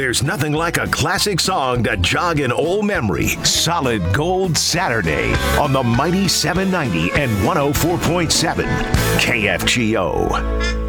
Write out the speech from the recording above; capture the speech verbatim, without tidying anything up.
there's nothing like a classic song to jog an old memory. Solid Gold Saturday on the Mighty seven ninety and one oh four point seven K F G O.